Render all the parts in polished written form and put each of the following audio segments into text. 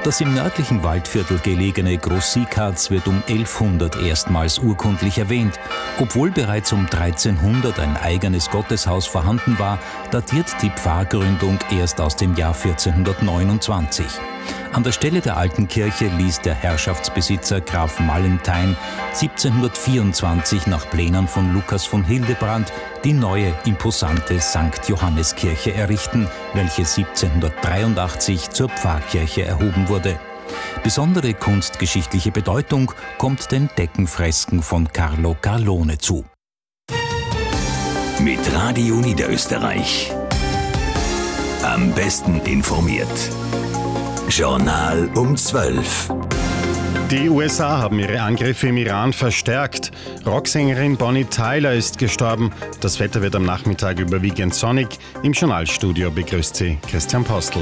Das im nördlichen Waldviertel gelegene Groß-Siekharz wird um 1100 erstmals urkundlich erwähnt. Obwohl bereits um 1300 ein eigenes Gotteshaus vorhanden war, datiert die Pfarrgründung erst aus dem Jahr 1429. An der Stelle der alten Kirche ließ der Herrschaftsbesitzer Graf Mallenthein 1724 nach Plänen von Lukas von Hildebrand die neue, imposante St. Johanneskirche errichten, welche 1783 zur Pfarrkirche erhoben wurde. Besondere kunstgeschichtliche Bedeutung kommt den Deckenfresken von Carlo Carlone zu. Mit Radio Niederösterreich. Am besten informiert. Journal um 12. Die USA haben ihre Angriffe im Iran verstärkt. Rocksängerin Bonnie Tyler ist gestorben. Das Wetter wird am Nachmittag überwiegend sonnig. Im Journalstudio begrüßt sie Christian Postel.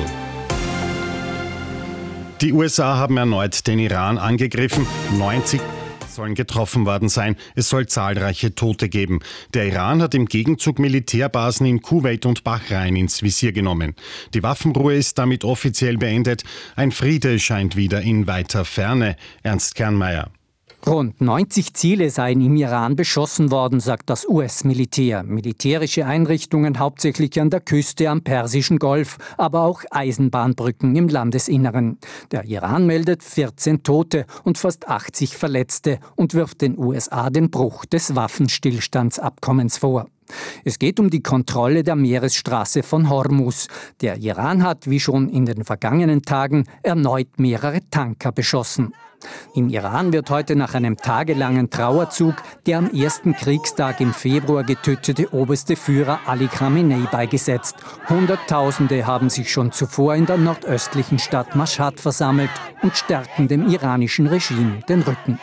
Die USA haben erneut den Iran angegriffen. 90 sollen getroffen worden sein. Es soll zahlreiche Tote geben. Der Iran hat im Gegenzug Militärbasen in Kuwait und Bahrain ins Visier genommen. Die Waffenruhe ist damit offiziell beendet. Ein Friede scheint wieder in weiter Ferne. Ernst Kernmeier. Rund 90 Ziele seien im Iran beschossen worden, sagt das US-Militär. Militärische Einrichtungen hauptsächlich an der Küste am Persischen Golf, aber auch Eisenbahnbrücken im Landesinneren. Der Iran meldet 14 Tote und fast 80 Verletzte und wirft den USA den Bruch des Waffenstillstandsabkommens vor. Es geht um die Kontrolle der Meeresstraße von Hormuz. Der Iran hat, wie schon in den vergangenen Tagen, erneut mehrere Tanker beschossen. Im Iran wird heute nach einem tagelangen Trauerzug der am ersten Kriegstag im Februar getötete oberste Führer Ali Khamenei beigesetzt. Hunderttausende haben sich schon zuvor in der nordöstlichen Stadt Mashhad versammelt und stärken dem iranischen Regime den Rücken.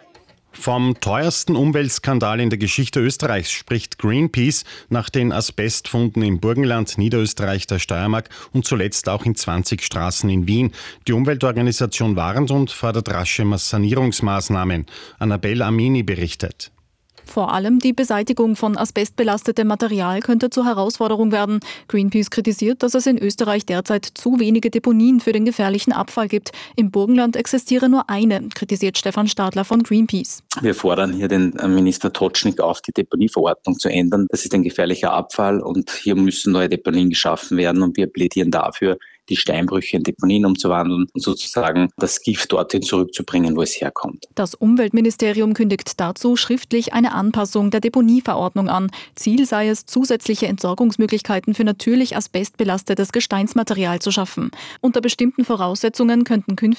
Vom teuersten Umweltskandal in der Geschichte Österreichs spricht Greenpeace nach den Asbestfunden im Burgenland, Niederösterreich, der Steiermark und zuletzt auch in 20 Straßen in Wien. Die Umweltorganisation warnt und fordert rasche Sanierungsmaßnahmen. Annabelle Amini berichtet. Vor allem die Beseitigung von asbestbelastetem Material könnte zur Herausforderung werden. Greenpeace kritisiert, dass es in Österreich derzeit zu wenige Deponien für den gefährlichen Abfall gibt. Im Burgenland existiere nur eine, kritisiert Stefan Stadler von Greenpeace. Wir fordern hier den Minister Totschnig auf, die Deponieverordnung zu ändern. Das ist ein gefährlicher Abfall und hier müssen neue Deponien geschaffen werden und wir plädieren dafür, die Steinbrüche in Deponien umzuwandeln und sozusagen das Gift dorthin zurückzubringen, wo es herkommt. Das Umweltministerium kündigt dazu schriftlich eine Anpassung der Deponieverordnung an. Ziel sei es, zusätzliche Entsorgungsmöglichkeiten für natürlich asbestbelastetes Gesteinsmaterial zu schaffen. Unter bestimmten Voraussetzungen könnten künftig